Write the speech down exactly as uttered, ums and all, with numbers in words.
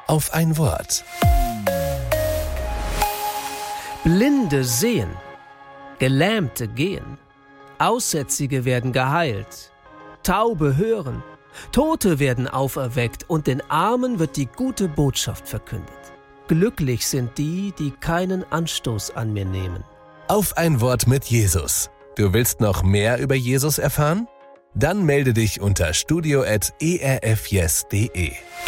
auf ein Wort. Blinde sehen, Gelähmte gehen, Aussätzige werden geheilt, Taube hören, Tote werden auferweckt und den Armen wird die gute Botschaft verkündet. Glücklich sind die, die keinen Anstoß an mir nehmen. Auf ein Wort mit Jesus. Du willst noch mehr über Jesus erfahren? Dann melde dich unter studio at e r f yes punkt de.